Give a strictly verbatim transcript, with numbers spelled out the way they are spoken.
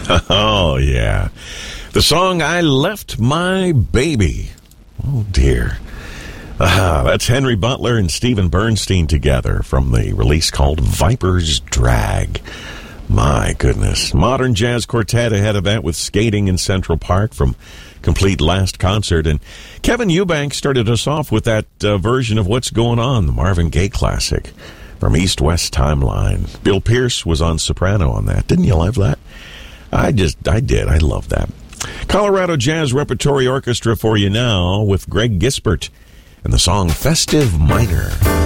Oh, yeah. The song, I Left My Baby. Oh, dear. Ah, that's Henry Butler and Stephen Bernstein together from the release called Viper's Drag. My goodness. Modern Jazz Quartet ahead of that with Skating in Central Park from Complete Last Concert. And Kevin Eubank started us off with that uh, version of What's Going On, the Marvin Gaye classic from East West Timeline. Bill Pierce was on soprano on that. Didn't you love that? I just, I did. I love that. Colorado Jazz Repertory Orchestra for you now with Greg Gisbert and the song Festive Minor.